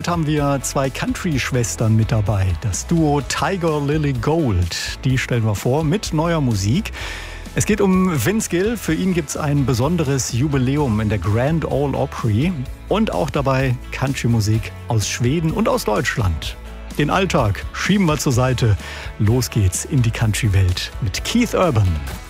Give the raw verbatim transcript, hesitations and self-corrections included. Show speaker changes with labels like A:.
A: Heute haben wir zwei Country-Schwestern mit dabei. Das Duo Tiger Lily Gold. Die stellen wir vor mit neuer Musik. Es geht um Vince Gill. Für ihn gibt es ein besonderes Jubiläum in der Grand Ole Opry. Und auch dabei Country-Musik aus Schweden und aus Deutschland. Den Alltag schieben wir zur Seite. Los geht's in die Country-Welt mit Keith Urban.